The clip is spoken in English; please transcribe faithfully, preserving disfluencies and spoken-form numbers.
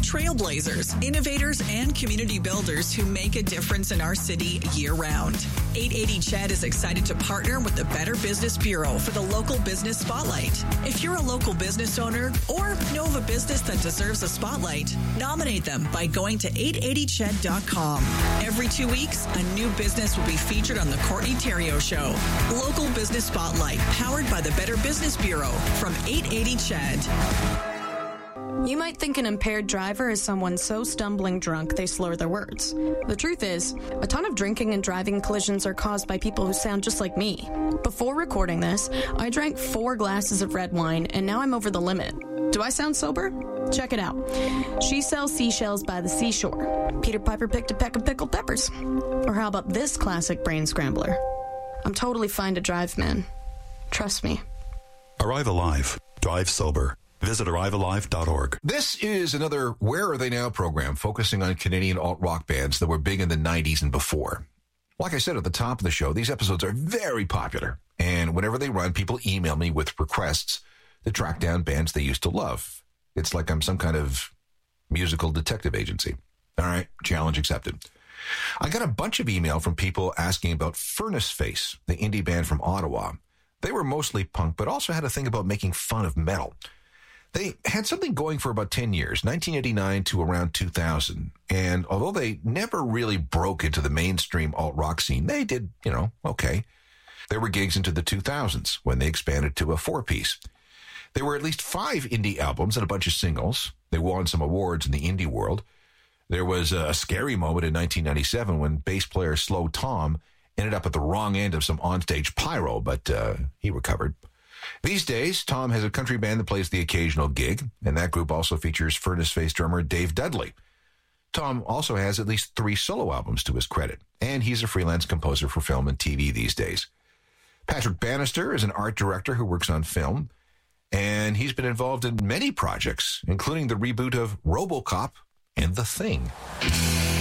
trailblazers, innovators, and community builders who make a difference in our city year-round. eight eighty C H E D is excited to partner with the Better Business Bureau for the Local Business Spotlight. If you're a local business owner or know of a business that deserves a spotlight, nominate them by going to eight eighty C H E D dot com. Every two weeks, a new business will be featured on the Courtney Theriault Show. Local Business Spotlight, powered by the Better Business Bureau from eight eighty C H E D. You might think an impaired driver is someone so stumbling drunk they slur their words. The truth is, a ton of drinking and driving collisions are caused by people who sound just like me. Before recording this, I drank four glasses of red wine, and now I'm over the limit. Do I sound sober? Check it out. She sells seashells by the seashore. Peter Piper picked a peck of pickled peppers. Or how about this classic brain scrambler? I'm totally fine to drive, man. Trust me. Arrive alive. Drive sober. Visit arrive alive dot org. This is another Where Are They Now program focusing on Canadian alt-rock bands that were big in the nineties and before. Like I said at the top of the show, these episodes are very popular. And whenever they run, people email me with requests to track down bands they used to love. It's like I'm some kind of musical detective agency. All right, challenge accepted. I got a bunch of email from people asking about Furnace Face, the indie band from Ottawa. They were mostly punk, but also had a thing about making fun of metal. They had something going for about ten years, nineteen eighty-nine to around two thousand. And although they never really broke into the mainstream alt-rock scene, they did, you know, okay. There were gigs into the two thousands when they expanded to a four-piece. There were at least five indie albums and a bunch of singles. They won some awards in the indie world. There was a scary moment in nineteen ninety-seven when bass player Slow Tom ended up at the wrong end of some onstage pyro, but uh, he recovered. These days, Tom has a country band that plays the occasional gig, and that group also features Furnace Face drummer Dave Dudley. Tom also has at least three solo albums to his credit, and he's a freelance composer for film and T V these days. Patrick Bannister is an art director who works on film, and he's been involved in many projects, including the reboot of RoboCop and The Thing.